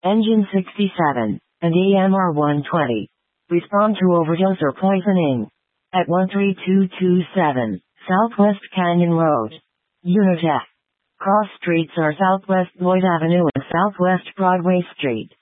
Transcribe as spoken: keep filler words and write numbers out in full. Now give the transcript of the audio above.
Engine sixty-seven, and A M R one twenty. Respond to overdose or poisoning. At one three two two seven, Southwest Canyon Road. Unitech. Cross streets are Southwest Lloyd Avenue and Southwest Broadway Street.